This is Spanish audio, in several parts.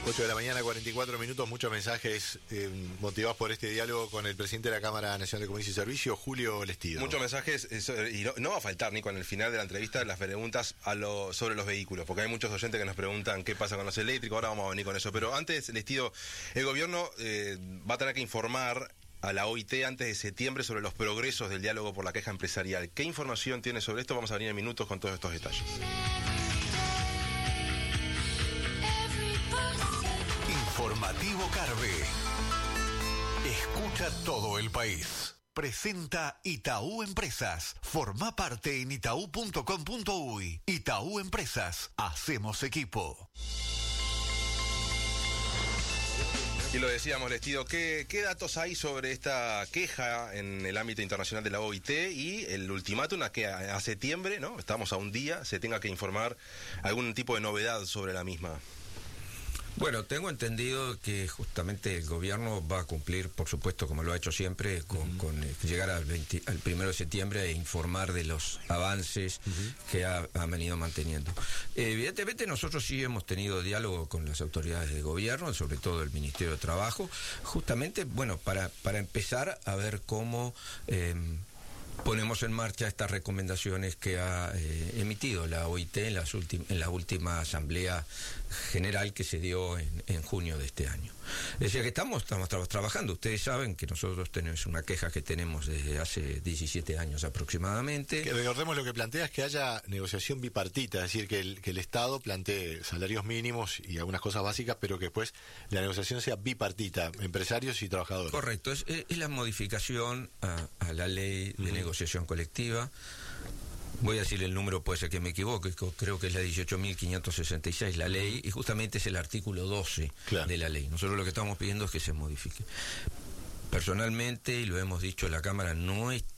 8 de la mañana, 44 minutos, muchos mensajes motivados por este diálogo con el presidente de la Cámara Nacional de Comercio y Servicios, Julio Lestido. Muchos mensajes, y no va a faltar, Nico, en el final de la entrevista, las preguntas sobre los vehículos, porque hay muchos oyentes que nos preguntan qué pasa con los eléctricos, ahora vamos a venir con eso. Pero antes, Lestido, el gobierno va a tener que informar a la OIT antes de septiembre sobre los progresos del diálogo por la queja empresarial. ¿Qué información tiene sobre esto? Vamos a venir en minutos con todos estos detalles. Informativo Carve. Escucha todo el país. Presenta Itaú Empresas. Forma parte en itaú.com.uy. Itaú Empresas. Hacemos equipo. Y lo decíamos, Lestido, ¿qué datos hay sobre esta queja en el ámbito internacional de la OIT y el ultimátum a que a septiembre, ¿no? Estamos a un día, se tenga que informar algún tipo de novedad sobre la misma? Bueno, tengo entendido que justamente el gobierno va a cumplir, por supuesto, como lo ha hecho siempre, con llegar al 1 de septiembre e informar de los avances que ha venido manteniendo. Evidentemente nosotros sí hemos tenido diálogo con las autoridades de gobierno, sobre todo el Ministerio de Trabajo, justamente, bueno, para empezar a ver cómo ponemos en marcha estas recomendaciones que ha emitido la OIT en la última asamblea general que se dio en junio de este año. Es decir, que estamos trabajando. Ustedes saben que nosotros tenemos una queja que tenemos desde hace 17 años aproximadamente. Que recordemos, lo que plantea es que haya negociación bipartita, es decir, que el Estado plantee salarios mínimos y algunas cosas básicas, pero que después la negociación sea bipartita, empresarios y trabajadores. Correcto, es la modificación a la ley de negociación colectiva. Voy a decir el número, puede ser que me equivoque, creo que es la 18.566 la ley, y justamente es el artículo 12 de la ley. Nosotros lo que estamos pidiendo es que se modifique. Personalmente, y lo hemos dicho en la Cámara, no es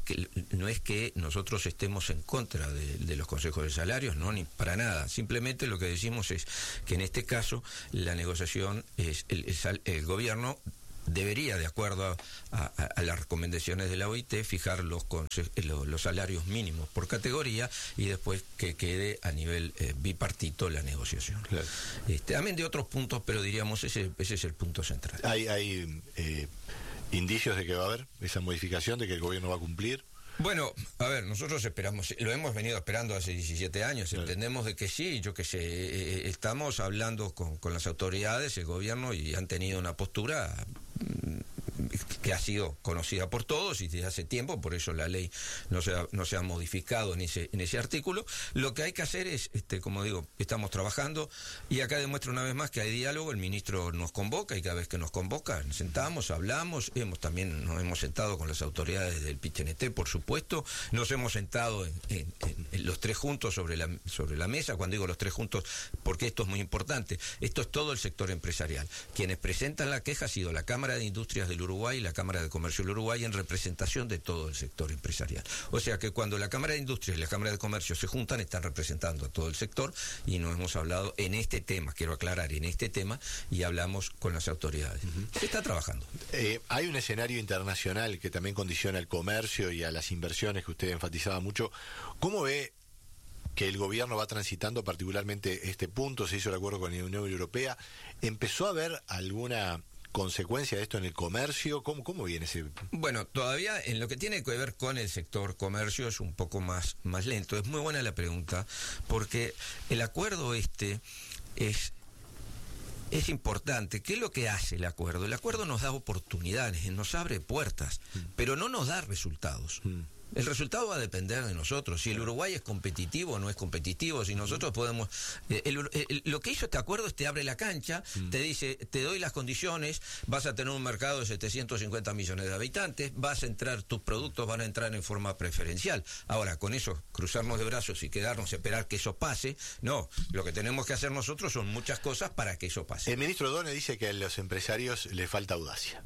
que nosotros estemos en contra de los consejos de salarios, no, ni para nada. Simplemente lo que decimos es que en este caso la negociación es el gobierno debería, de acuerdo a las recomendaciones de la OIT, fijar los salarios mínimos por categoría y después que quede a nivel bipartito la negociación. Claro. También de otros puntos, pero diríamos ese es el punto central. ¿Hay indicios de que va a haber esa modificación, de que el gobierno va a cumplir? Bueno, a ver, nosotros esperamos, lo hemos venido esperando hace 17 años, claro. Entendemos de que sí, yo que sé, estamos hablando con las autoridades, el gobierno, y han tenido una postura que ha sido conocida por todos y desde hace tiempo, por eso la ley no se ha modificado en ese artículo. Lo que hay que hacer es, como digo, estamos trabajando, y acá demuestra una vez más que hay diálogo. El ministro nos convoca, y cada vez que nos convoca nos sentamos, hablamos, nos hemos sentado con las autoridades del PIT-CNT, por supuesto, nos hemos sentado en los tres juntos sobre la mesa. Cuando digo los tres juntos, porque esto es muy importante, esto es todo el sector empresarial. Quienes presentan la queja ha sido la Cámara de Industrias del Uruguay y la Cámara de Comercio del Uruguay, en representación de todo el sector empresarial. O sea que cuando la Cámara de Industrias y la Cámara de Comercio se juntan, están representando a todo el sector, y nos hemos hablado en este tema, quiero aclarar, en este tema, y hablamos con las autoridades. Se está trabajando. Hay un escenario internacional que también condiciona el comercio y a las inversiones, que usted enfatizaba mucho. ¿Cómo ve que el gobierno va transitando particularmente este punto? Se hizo el acuerdo con la Unión Europea. ¿Empezó a haber alguna consecuencia de esto en el comercio? ¿Cómo viene ese? Bueno, todavía en lo que tiene que ver con el sector comercio es un poco más lento. Es muy buena la pregunta, porque el acuerdo es importante. ¿Qué es lo que hace el acuerdo? El acuerdo nos da oportunidades, nos abre puertas, pero no nos da resultados. El resultado va a depender de nosotros. Si el Uruguay es competitivo o no es competitivo, si nosotros podemos... lo que hizo este acuerdo es te abre la cancha, te dice, te doy las condiciones, vas a tener un mercado de 750 millones de habitantes, tus productos van a entrar en forma preferencial. Ahora, con eso, cruzarnos de brazos y quedarnos a esperar que eso pase, no. Lo que tenemos que hacer nosotros son muchas cosas para que eso pase. El ministro Done dice que a los empresarios les falta audacia.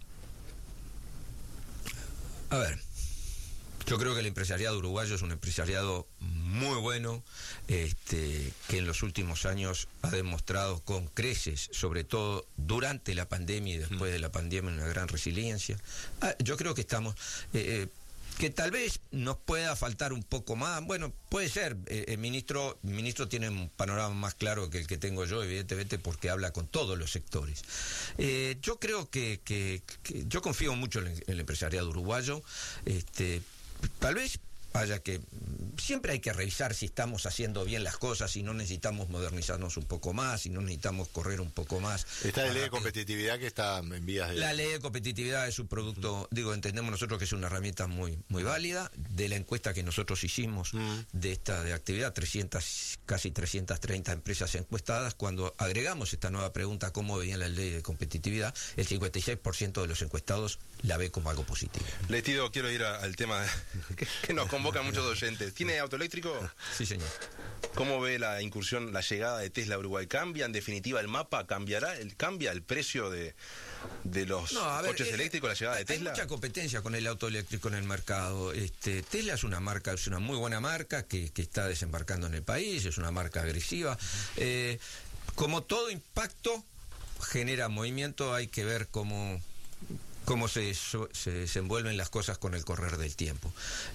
A ver, yo creo que el empresariado uruguayo es un empresariado muy bueno, que en los últimos años ha demostrado con creces, sobre todo durante la pandemia y después de la pandemia, una gran resiliencia. Yo creo que estamos... que tal vez nos pueda faltar un poco más. Bueno, puede ser. El ministro tiene un panorama más claro que el que tengo yo, evidentemente, porque habla con todos los sectores. Yo creo que yo confío mucho en el empresariado uruguayo. Tal vez haya que... Siempre hay que revisar si estamos haciendo bien las cosas, si no necesitamos modernizarnos un poco más, si no necesitamos correr un poco más. Está la ley de competitividad que está en vías de... La ley de competitividad es un producto, entendemos nosotros que es una herramienta muy válida. De la encuesta que nosotros hicimos de actividad, casi 330 empresas encuestadas, cuando agregamos esta nueva pregunta, ¿cómo veían la ley de competitividad? El 56% de los encuestados la ve como algo positivo. Lestido, quiero ir al tema que nos convocan muchos oyentes. ¿Tiene auto eléctrico? Sí, señor. ¿Cómo ve la incursión, la llegada de Tesla a Uruguay? ¿Cambia en definitiva el mapa? ¿Cambia el precio de los coches eléctricos, la llegada de Tesla? Hay mucha competencia con el auto eléctrico en el mercado. Tesla es una muy buena marca que está desembarcando en el país, es una marca agresiva. Como todo impacto genera movimiento, hay que ver cómo se desenvuelven las cosas con el correr del tiempo.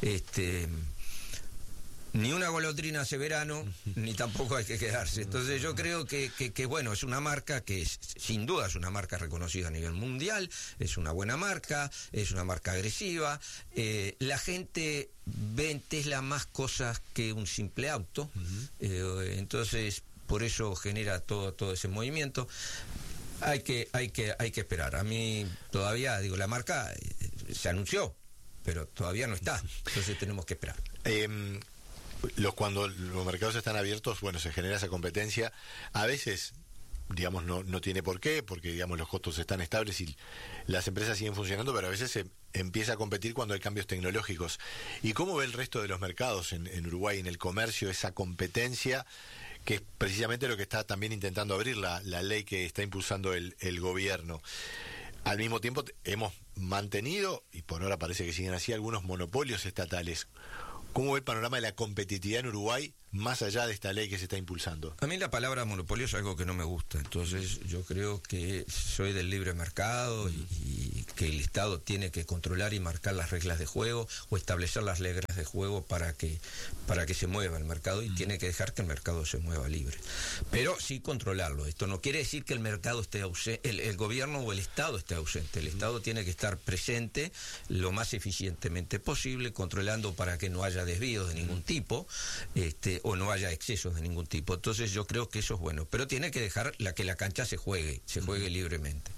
Ni una golondrina hace verano, ni tampoco hay que quedarse. Entonces yo creo que bueno, es una marca que sin duda es una marca reconocida a nivel mundial, es una buena marca, es una marca agresiva. La gente ve en Tesla más cosas que un simple auto, entonces por eso genera todo ese movimiento. Hay que esperar. A mí todavía, la marca se anunció, pero todavía no está. Entonces tenemos que esperar. Cuando los mercados están abiertos, bueno, se genera esa competencia. A veces, digamos, no tiene por qué, porque, digamos, los costos están estables y las empresas siguen funcionando, pero a veces se empieza a competir cuando hay cambios tecnológicos. ¿Y cómo ve el resto de los mercados en Uruguay, en el comercio, esa competencia, que es precisamente lo que está también intentando abrir la ley que está impulsando el gobierno? Al mismo tiempo hemos mantenido, y por ahora parece que siguen así, algunos monopolios estatales. ¿Cómo ve el panorama de la competitividad en Uruguay más allá de esta ley que se está impulsando? A mí la palabra monopolio es algo que no me gusta, entonces yo creo que soy del libre mercado y que el Estado tiene que controlar y marcar las reglas de juego o establecer las reglas de juego para que se mueva el mercado, y tiene que dejar que el mercado se mueva libre. Pero sí controlarlo. Esto no quiere decir que el mercado esté ausente, el gobierno o el Estado esté ausente. El Estado tiene que estar presente lo más eficientemente posible, controlando para que no haya desvíos de ningún tipo, o no haya excesos de ningún tipo. Entonces yo creo que eso es bueno, pero tiene que dejar que la cancha se juegue libremente.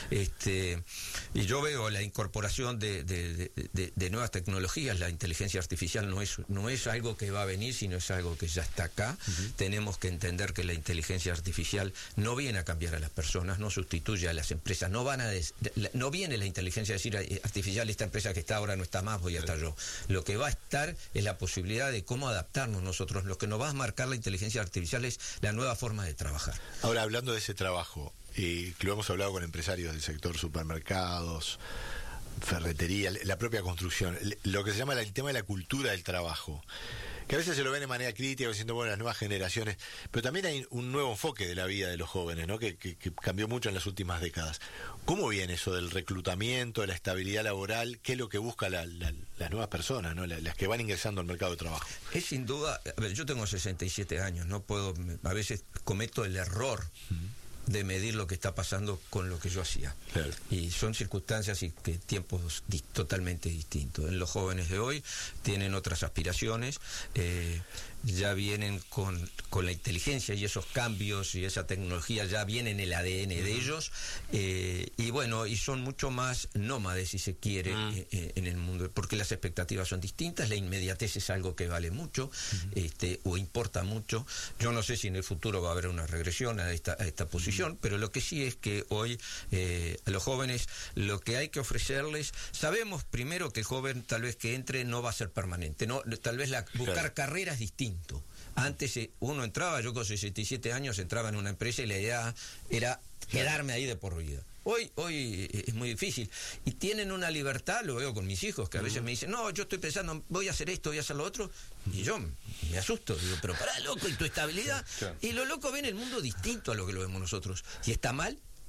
Y yo veo la incorporación de nuevas tecnologías. La inteligencia artificial no es algo que va a venir, sino es algo que ya está acá. Tenemos que entender que la inteligencia artificial no viene a cambiar a las personas, no sustituye a las empresas, no viene la inteligencia artificial, esta empresa que está ahora no está más, voy a estar yo. Lo que va a estar es la posibilidad de cómo adaptarnos nosotros. Lo que nos va a marcar la inteligencia artificial es la nueva forma de trabajar. Ahora, hablando de ese trabajo, y lo hemos hablado con empresarios del sector supermercados, ferretería, la propia construcción, lo que se llama el tema de la cultura del trabajo, que a veces se lo ven de manera crítica, diciendo, bueno, las nuevas generaciones, pero también hay un nuevo enfoque de la vida de los jóvenes, ¿no? Que cambió mucho en las últimas décadas. ¿Cómo viene eso del reclutamiento, de la estabilidad laboral? ¿Qué es lo que busca las nuevas personas, ¿no? Las que van ingresando al mercado de trabajo? Es sin duda, a ver, yo tengo 67 años, no puedo, a veces cometo el error de medir lo que está pasando con lo que yo hacía. Claro. Y son circunstancias y tiempos totalmente distintos. En los jóvenes de hoy tienen otras aspiraciones, ya vienen con la inteligencia y esos cambios y esa tecnología ya viene en el ADN de ellos, y bueno, y son mucho más nómades, si se quiere, en el mundo, porque las expectativas son distintas, la inmediatez es algo que vale mucho, o importa mucho. Yo no sé si en el futuro va a haber una regresión a esta posición, pero lo que sí es que hoy a los jóvenes lo que hay que ofrecerles, sabemos primero que el joven tal vez que entre no va a ser permanente, no, tal vez buscar carreras distintas. Antes uno entraba, yo con 67 años entraba en una empresa y la idea era quedarme ahí de por vida. Hoy es muy difícil. Y tienen una libertad, lo veo con mis hijos, que a veces me dicen, no, yo estoy pensando, voy a hacer esto, voy a hacer lo otro. Y yo me asusto, digo, pero pará, loco, ¿y tu estabilidad? Y los locos ven el mundo distinto a lo que lo vemos nosotros. ¿Y está mal?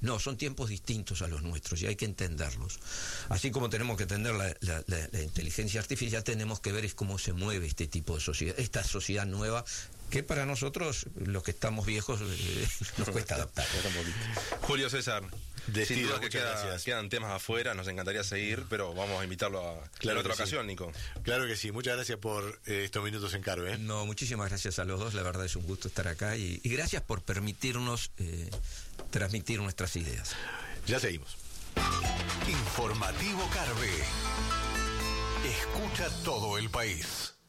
No, son tiempos distintos a los nuestros y hay que entenderlos. Así como tenemos que entender la inteligencia artificial, tenemos que ver cómo se mueve este tipo de sociedad, esta sociedad nueva, que para nosotros, los que estamos viejos, nos cuesta adaptar. Julio César, sin duda que gracias. quedan temas afuera, nos encantaría seguir, pero vamos a invitarlo en otra ocasión, Nico. Claro que sí, muchas gracias por estos minutos en Carve. No, muchísimas gracias a los dos, la verdad es un gusto estar acá y gracias por permitirnos transmitir nuestras ideas. Ya seguimos. Informativo Carve. Escucha todo el país.